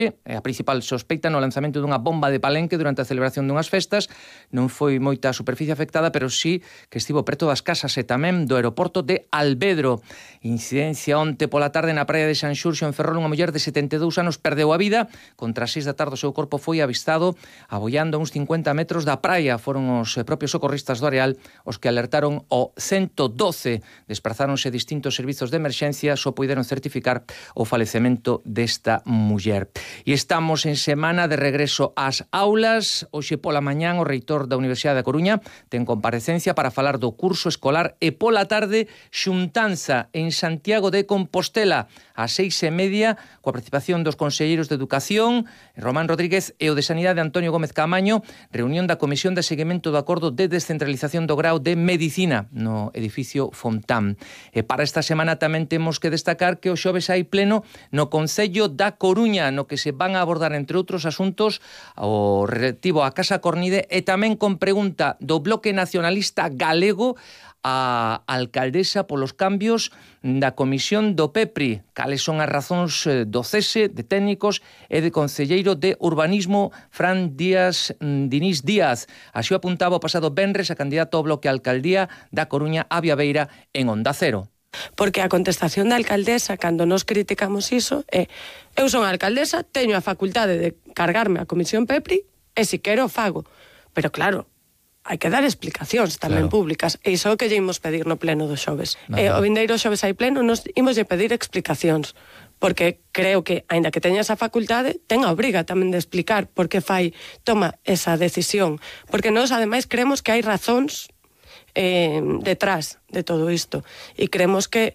A principal sospeita no lanzamento dunha bomba de Palenque durante a celebración dunhas festas. Non foi moita a superficie afectada, pero sí que estivo preto das casas e tamén do aeroporto de Alvedro. Incidencia onte pola tarde na praia de San Xurxo en Ferrol. Unha muller de 72 anos perdeu a vida. Contra as 6 da tarde o seu corpo foi avistado aboiando a uns 50 metros da praia. Foron os propios socorristas do Areal os que alertaron o 112. Desprazáronse distintos servizos de emerxencia, só puideron certificar o falecemento desta muller. E estamos en semana de regreso ás aulas. Hoxe pola mañán o reitor da Universidade da Coruña ten comparecencia para falar do curso escolar e pola tarde xuntanza en Santiago de Compostela ás 6:30 coa participación dos conselleiros de Educación Román Rodríguez e o de Sanidade Antonio Gómez Caamaño, reunión da Comisión de Seguimento do Acordo de Descentralización do Grao de Medicina no edificio Fontán. E para esta semana tamén temos que destacar que o xoves hai pleno no Concello da Coruña, no que se van a abordar, entre outros asuntos, o relativo á Casa Cornide e tamén con pregunta do Bloque Nacionalista Galego a alcaldesa polos cambios da comisión do PEPRI. Cales son as razóns do cese de técnicos e de concelleiro de urbanismo Fran Dinís Díaz. Así o apuntaba o pasado venres a candidato ao Bloque Alcaldía da Coruña a Viabeira en Onda Cero. Porque a contestación da alcaldesa, cando nos criticamos iso, é: eu son a alcaldesa, teño a facultade de cargarme a comisión PEPRI e si quero fago. Pero claro, hai que dar explicacións tamén públicas. E iso é o que lle imos pedir no pleno do xoves. O vindeiro xoves hai pleno, nos imos lle pedir explicacións. Porque creo que, aínda que teña esa facultade, ten a obriga tamén de explicar por que toma esa decisión. Porque nós, ademais, creemos que hai razóns detrás de todo isto e creemos que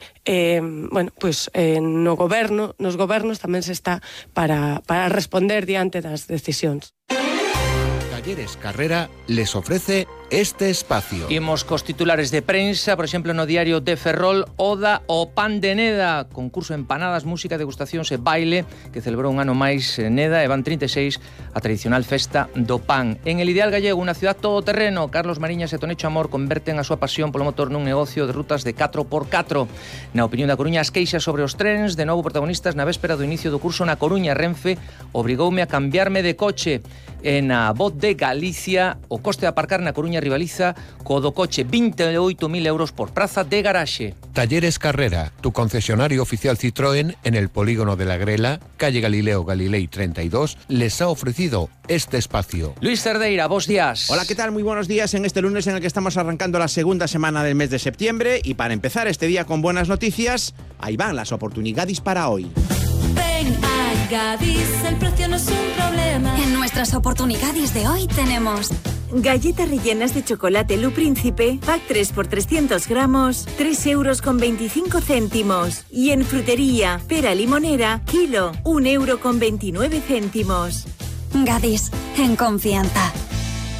nos gobernos tamén se está para responder diante das decisións. Talleres Carrera les ofrece este espacio. Imos cos titulares de prensa, por exemplo, no diario de Ferrol, Oda ao Pan de Neda, concurso empanadas, música, degustacións e baile, que celebrou un ano máis Neda e van 36 a tradicional festa do pan. En el ideal gallego, unha ciudad todoterreno, Carlos Mariñas e Tonecho Amor converten a súa pasión polo motor nun negocio de rutas de 4x4. Na opinión da Coruña, as queixas sobre os trens, de novo protagonistas na véspera do inicio do curso na Coruña. Renfe obrigoume a cambiarme de coche. En a Voz de Galicia, o coste de aparcar na Coruña rivaliza co do coche, 28.000 euros por praza de garaxe. Talleres Carrera, tu concesionario oficial Citroën en el polígono de la Grela, calle Galileo Galilei 32, les ha ofrecido este espacio. Luis Cerdeira, buenos días. Hola, ¿qué tal? Muy buenos días en este lunes en el que estamos arrancando la segunda semana del mes de septiembre. Y para empezar este día con buenas noticias, ahí van las oportunidades para hoy. Ven a Gadis, el precio no es un problema. En nuestras oportunidades de hoy tenemos galletas rellenas de chocolate Lu Príncipe, pack 3 por 300 gramos, 3,25 €. Y en frutería, pera limonera, kilo, 1,29 €. Gadis, en confianza.